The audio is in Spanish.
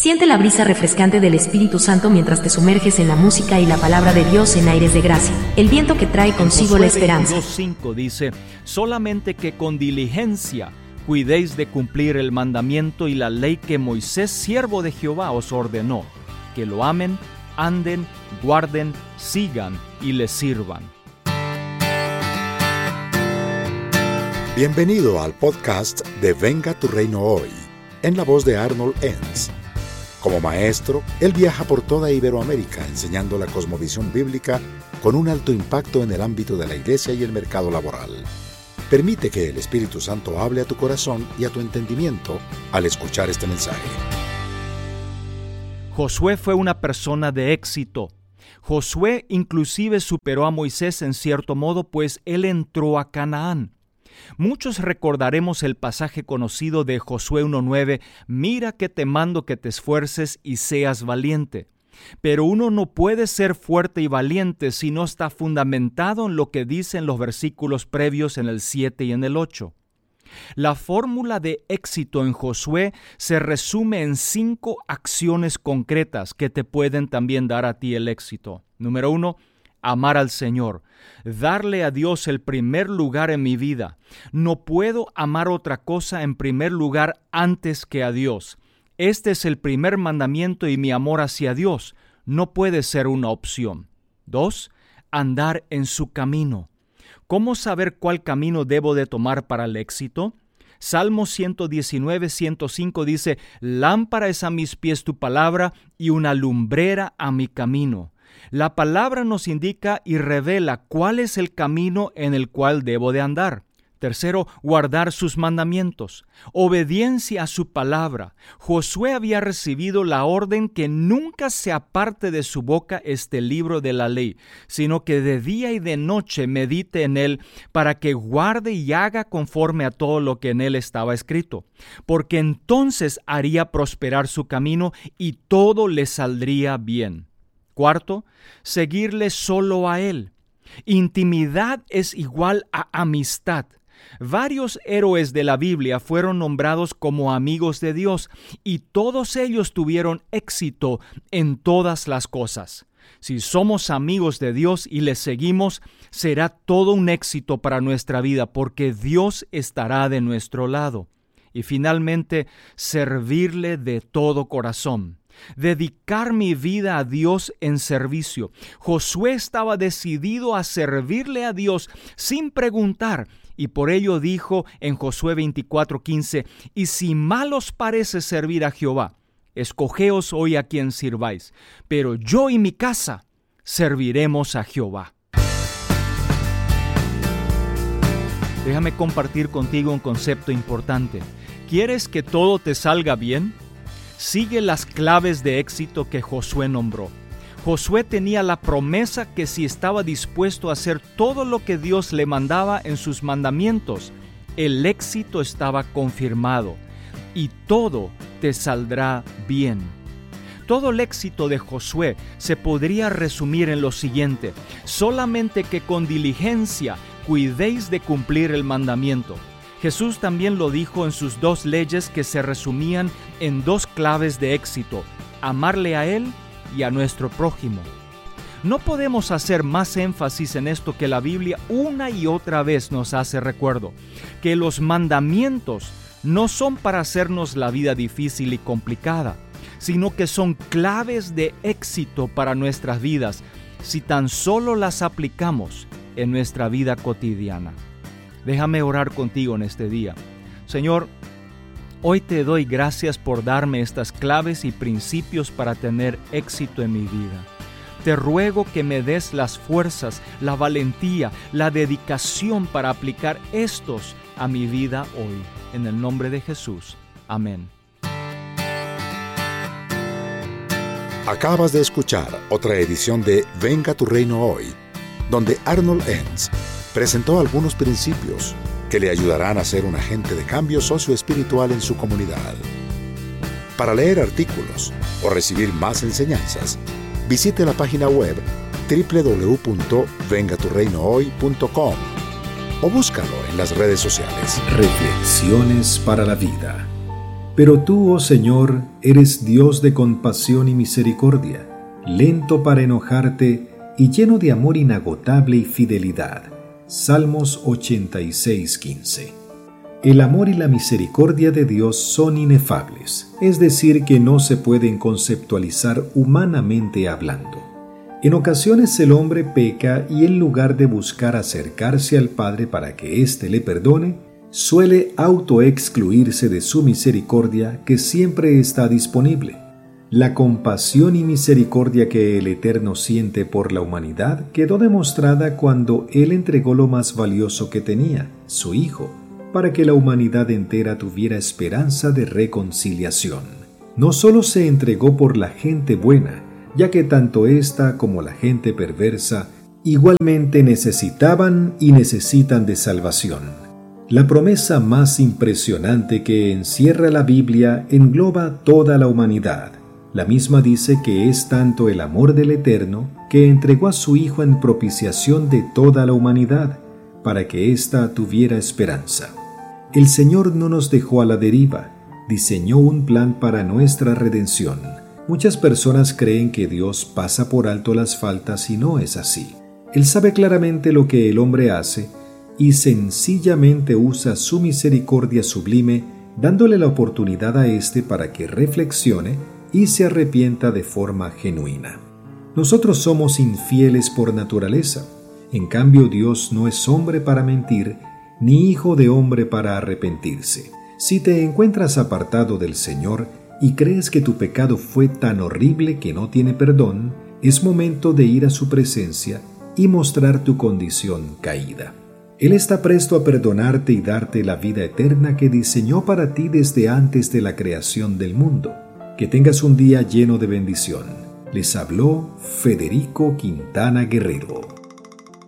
Siente la brisa refrescante del Espíritu Santo mientras te sumerges en la música y la palabra de Dios en aires de gracia, el viento que trae consigo la esperanza. Josué 22:5 dice: solamente que con diligencia cuidéis de cumplir el mandamiento y la ley que Moisés, siervo de Jehová, os ordenó, que lo amen, anden, guarden, sigan y le sirvan. Bienvenido al podcast de Venga tu Reino Hoy, en la voz de Arnold Enns. Como maestro, él viaja por toda Iberoamérica enseñando la cosmovisión bíblica con un alto impacto en el ámbito de la iglesia y el mercado laboral. Permite que el Espíritu Santo hable a tu corazón y a tu entendimiento al escuchar este mensaje. Josué fue una persona de éxito. Josué inclusive superó a Moisés en cierto modo, pues él entró a Canaán. Muchos recordaremos el pasaje conocido de Josué 1:9, mira que te mando que te esfuerces y seas valiente. Pero uno no puede ser fuerte y valiente si no está fundamentado en lo que dicen los versículos previos en el 7 y en el 8. La fórmula de éxito en Josué se resume en 5 acciones concretas que te pueden también dar a ti el éxito. Número 1, amar al Señor, darle a Dios el primer lugar en mi vida. No puedo amar otra cosa en primer lugar antes que a Dios. Este es el primer mandamiento y mi amor hacia Dios no puede ser una opción. 2, andar en su camino. ¿Cómo saber cuál camino debo de tomar para el éxito? Salmo 119:105 dice, lámpara es a mis pies tu palabra y una lumbrera a mi camino. La palabra nos indica y revela cuál es el camino en el cual debo de andar. Tercero, guardar sus mandamientos. Obediencia a su palabra. Josué había recibido la orden que nunca se aparte de su boca este libro de la ley, sino que de día y de noche medite en él para que guarde y haga conforme a todo lo que en él estaba escrito. Porque entonces haría prosperar su camino y todo le saldría bien. Cuarto, seguirle solo a Él. Intimidad es igual a amistad. Varios héroes de la Biblia fueron nombrados como amigos de Dios y todos ellos tuvieron éxito en todas las cosas. Si somos amigos de Dios y le seguimos, será todo un éxito para nuestra vida porque Dios estará de nuestro lado. Y finalmente, servirle de todo corazón. Dedicar mi vida a Dios en servicio. Josué estaba decidido a servirle a Dios sin preguntar, y por ello dijo en Josué 24:15, y si mal os parece servir a Jehová, escogeos hoy a quien sirváis, pero yo y mi casa serviremos a Jehová. Déjame compartir contigo un concepto importante. ¿Quieres que todo te salga bien? Sigue las claves de éxito que Josué nombró. Josué tenía la promesa que si estaba dispuesto a hacer todo lo que Dios le mandaba en sus mandamientos, el éxito estaba confirmado y todo te saldrá bien. Todo el éxito de Josué se podría resumir en lo siguiente: solamente que con diligencia cuidéis de cumplir el mandamiento. Jesús también lo dijo en sus 2 leyes que se resumían en 2 claves de éxito: amarle a Él y a nuestro prójimo. No podemos hacer más énfasis en esto que la Biblia una y otra vez nos hace recuerdo, que los mandamientos no son para hacernos la vida difícil y complicada, sino que son claves de éxito para nuestras vidas si tan solo las aplicamos en nuestra vida cotidiana. Déjame orar contigo en este día. Señor, hoy te doy gracias por darme estas claves y principios para tener éxito en mi vida. Te ruego que me des las fuerzas, la valentía, la dedicación para aplicar estos a mi vida hoy. En el nombre de Jesús. Amén. Acabas de escuchar otra edición de Venga tu Reino Hoy, donde Arnold Enns presentó algunos principios que le ayudarán a ser un agente de cambio socioespiritual en su comunidad. Para leer artículos o recibir más enseñanzas, visite la página web www.vengaturreinohoy.com o búscalo en las redes sociales. Reflexiones para la vida. Pero tú, oh Señor, eres Dios de compasión y misericordia, lento para enojarte y lleno de amor inagotable y fidelidad. Salmos 86:15. El amor y la misericordia de Dios son inefables, es decir, que no se pueden conceptualizar humanamente hablando. En ocasiones el hombre peca y en lugar de buscar acercarse al Padre para que éste le perdone, suele autoexcluirse de su misericordia que siempre está disponible. La compasión y misericordia que el Eterno siente por la humanidad quedó demostrada cuando Él entregó lo más valioso que tenía, su Hijo, para que la humanidad entera tuviera esperanza de reconciliación. No solo se entregó por la gente buena, ya que tanto ésta como la gente perversa igualmente necesitaban y necesitan de salvación. La promesa más impresionante que encierra la Biblia engloba toda la humanidad. La misma dice que es tanto el amor del Eterno que entregó a su Hijo en propiciación de toda la humanidad, para que ésta tuviera esperanza. El Señor no nos dejó a la deriva, diseñó un plan para nuestra redención. Muchas personas creen que Dios pasa por alto las faltas y no es así. Él sabe claramente lo que el hombre hace y sencillamente usa su misericordia sublime, dándole la oportunidad a éste para que reflexione y se arrepienta de forma genuina. Nosotros somos infieles por naturaleza. En cambio, Dios no es hombre para mentir, ni hijo de hombre para arrepentirse. Si te encuentras apartado del Señor y crees que tu pecado fue tan horrible que no tiene perdón, es momento de ir a su presencia y mostrar tu condición caída. Él está presto a perdonarte y darte la vida eterna que diseñó para ti desde antes de la creación del mundo. Que tengas un día lleno de bendición. Les habló Federico Quintana Guerrero.